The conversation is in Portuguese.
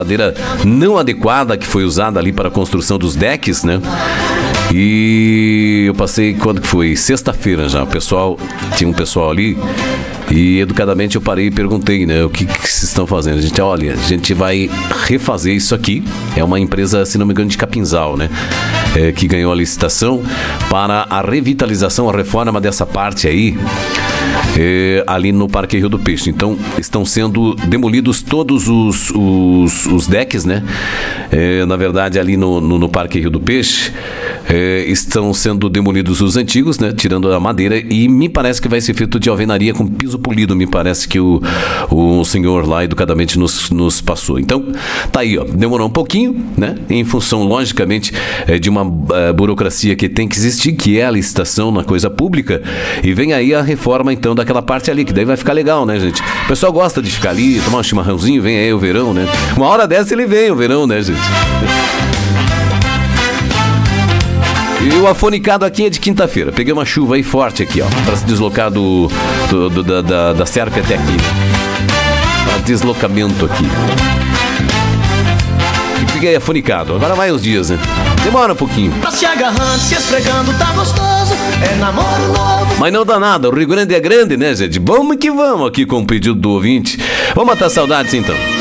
madeira não adequada que foi usada ali para a construção dos decks, né? E eu passei, quando que foi? Sexta-feira já, tinha um pessoal ali e educadamente eu parei e perguntei, né? O que vocês estão fazendo? A gente, olha, a gente vai refazer isso aqui. É uma empresa, se não me engano, de Capinzal, né? Que ganhou a licitação para a revitalização, a reforma dessa parte aí. Ali no Parque Rio do Peixe. Então estão sendo demolidos todos os decks, né? Na verdade, ali no Parque Rio do Peixe estão sendo demolidos os antigos, né? Tirando a madeira, e me parece que vai ser feito de alvenaria com piso polido. Me parece que o senhor lá educadamente nos passou. Então tá aí, ó, demorou um pouquinho, né? Em função, logicamente, de uma burocracia que tem que existir, que é a licitação na coisa pública, e vem aí a reforma então daquela parte ali, que daí vai ficar legal, né, gente? O pessoal gosta de ficar ali, tomar um chimarrãozinho, vem aí o verão, né? Uma hora dessa ele vem, o verão, né, gente? E o afonicado aqui é de quinta-feira. Peguei uma chuva aí forte aqui, ó, para se deslocar da Serpe até aqui. Para deslocamento aqui. E fiquei afonicado. Agora vai uns dias, né? Demora um pouquinho. Se agarrando, se esfregando, tá gostoso. É namoro novo. Mas não dá nada, o Rio Grande é grande, né, gente? Vamos que vamos aqui com o pedido do ouvinte. Vamos matar saudades, então.